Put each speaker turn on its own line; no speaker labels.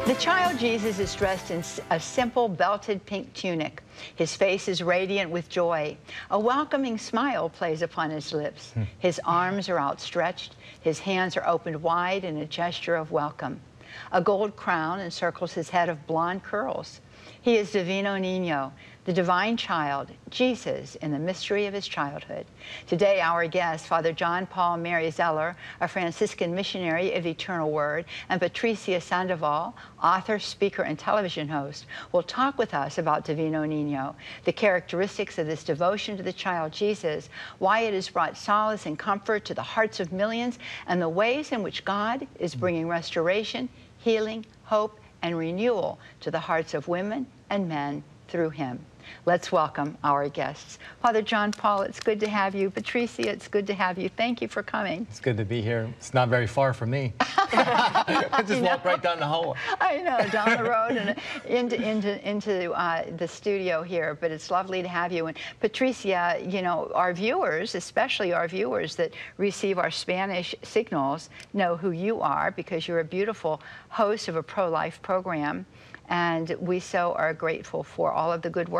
The child Jesus is dressed in a simple belted pink tunic. His face is radiant with joy. A welcoming smile plays upon his lips. His arms are outstretched. His hands are opened wide in a gesture of welcome. A gold crown encircles his head of blonde curls. He is Divino Niño, the divine child, Jesus, in the mystery of his childhood. Today, our guests, Father John Paul Mary Zeller, a Franciscan missionary of Eternal Word, and Patricia Sandoval, author, speaker, and television host, will talk with us about Divino Niño, the characteristics of this devotion to the child Jesus, why it has brought solace and comfort to the hearts of millions, and the ways in which God is bringing restoration, healing, hope, and renewal to the hearts of women and men through him. Let's welcome our guests. Father John Paul, it's good to have you. Patricia, it's good to have you. Thank you for coming.
It's good to be here. It's not very far from me. I just walk right down the hall.
I know, down the road and into the studio here, but it's lovely to have you. And Patricia, you know, our viewers, especially our viewers that receive our Spanish signals, know who you are because you're a beautiful host of a pro-life program. And we so are grateful for all of the good work